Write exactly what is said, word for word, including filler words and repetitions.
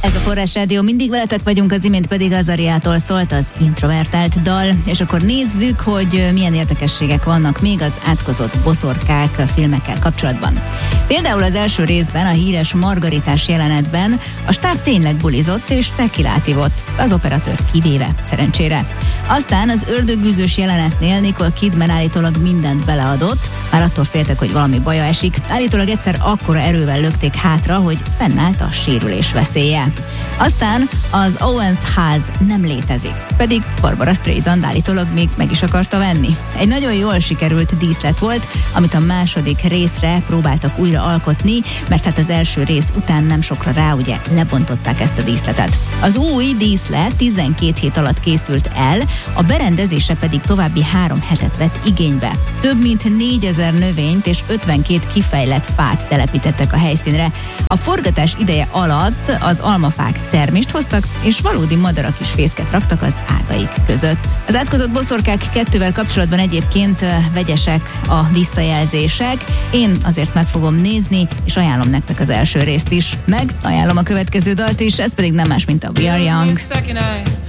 Ez a Forrás Rádió, mindig veletek vagyunk, az imént pedig Azariától szólt az Introvertált dal, és akkor nézzük, hogy milyen érdekességek vannak még az Átkozott boszorkák filmekkel kapcsolatban. Például az első részben, a híres Margaritás jelenetben a stáb tényleg bulizott és tekilát ivott, az operatőrt kivéve, szerencsére. Aztán az ördögűzős jelenetnél Nicole Kidman állítólag mindent beleadott, már attól féltek, hogy valami baja esik. Állítólag egyszer akkora erővel lökték hátra, hogy fennállt a sérülés veszélye. Aztán az Owens ház nem létezik, pedig Barbara Streisand állítólag még meg is akarta venni. Egy nagyon jól sikerült díszlet volt, amit a második részre próbáltak újra alkotni, mert hát az első rész után nem sokra rá ugye lebontották ezt a díszletet. Az új díszlet tizenkét hét alatt készült el, a berendezése pedig további három hetet vett igénybe. Több mint négyezer növényt és ötvenkét kifejlett fát telepítettek a helyszínre. A forgatás ideje alatt az almafák termést hoztak, és valódi madarak is fészket raktak az ágaik között. Az Átkozott boszorkák kettővel kapcsolatban egyébként vegyesek a visszajelzések. Én azért meg fogom nézni, és ajánlom nektek az első részt is. Meg ajánlom a következő dalt is, ez pedig nem más, mint a We Are Young.